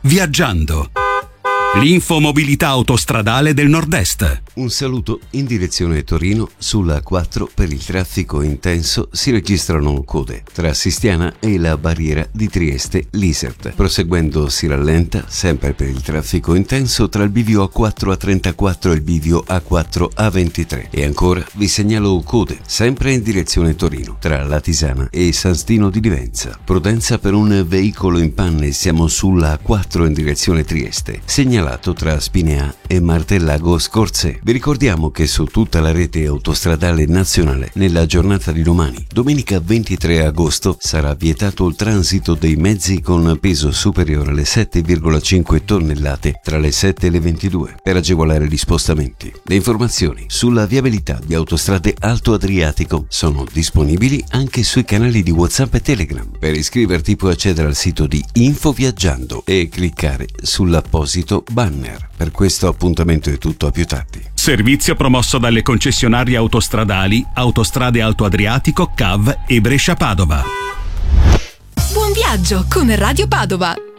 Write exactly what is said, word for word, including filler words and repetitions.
Viaggiando. L'infomobilità autostradale del Nord-Est. Un saluto in direzione Torino. Sulla A quattro per il traffico intenso si registrano code tra Sistiana e la barriera di Trieste-Lisert. Proseguendo si rallenta sempre per il traffico intenso tra il bivio A quattro A trentaquattro e il bivio A quattro A ventitré. E ancora vi segnalo code sempre in direzione Torino tra Latisana e San Stino di Livenza. Prudenza per un veicolo in panne. Siamo sulla A quattro in direzione Trieste, segnalato tra Spinea e Martellago Scorze. Vi ricordiamo che su tutta la rete autostradale nazionale nella giornata di domani, domenica ventitré agosto, sarà vietato il transito dei mezzi con peso superiore alle sette virgola cinque tonnellate tra le sette e le ventidue per agevolare gli spostamenti. Le informazioni sulla viabilità di Autostrade Alto Adriatico sono disponibili anche sui canali di WhatsApp e Telegram. Per iscriverti puoi accedere al sito di Info Viaggiando e cliccare sull'apposito banner. Per questo appuntamento è tutto, a più tardi. Servizio promosso dalle concessionarie autostradali Autostrade Alto Adriatico, C A V e Brescia Padova. Buon viaggio con Radio Padova.